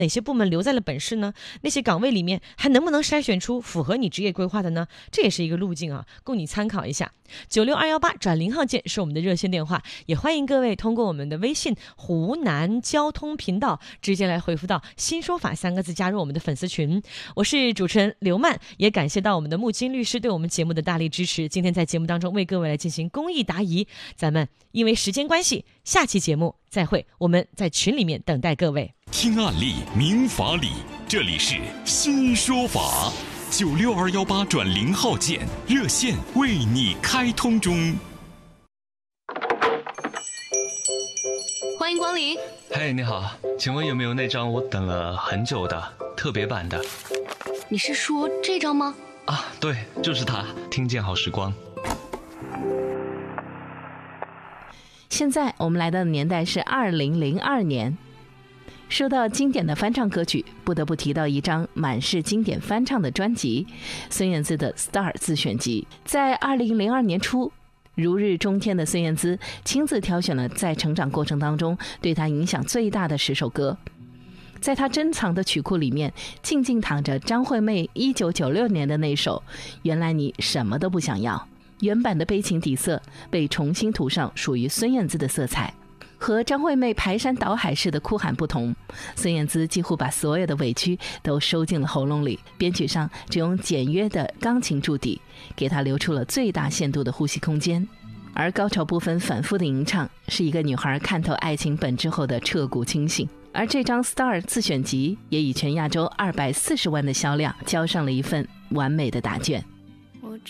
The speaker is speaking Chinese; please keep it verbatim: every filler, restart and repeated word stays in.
哪些部门留在了本市呢？那些岗位里面还能不能筛选出符合你职业规划的呢？这也是一个路径啊，供你参考一下。九六二幺八转零号键是我们的热线电话，也欢迎各位通过我们的微信湖南交通频道直接来回复到新说法三个字，加入我们的粉丝群。我是主持人刘曼，也感谢到我们的木金律师对我们节目的大力支持，今天在节目当中为各位来进行公益答疑。咱们因为时间关系，下期节目再会，我们在群里面等待各位。 听案例明法理，这里是新说法。九六二幺八转零号键热线为你开通中。 欢迎光临。 嘿，你好，请问有没有那张我等了很久的特别版的？ 你是说这张吗？ 啊，对，就是它，听见好时光。 现在我们来到的年代是二零零二年。说到经典的翻唱歌曲，不得不提到一张满是经典翻唱的专辑——孙燕姿的《Star》自选集。在二零零二年初，如日中天的孙燕姿亲自挑选了在成长过程当中对她影响最大的十首歌。在她珍藏的曲库里面，静静躺着张惠妹一九九六年的那首《原来你什么都不想要》。原版的悲情底色被重新涂上属于孙燕姿的色彩。和张惠妹排山倒海式的哭喊不同，孙燕姿几乎把所有的委屈都收进了喉咙里，编曲上只用简约的钢琴助底，给她留出了最大限度的呼吸空间。而高潮部分反复的吟唱，是一个女孩看透爱情本质后的彻骨清醒。而这张 Star 自选集也以全亚洲二百四十万的销量交上了一份完美的答卷。 我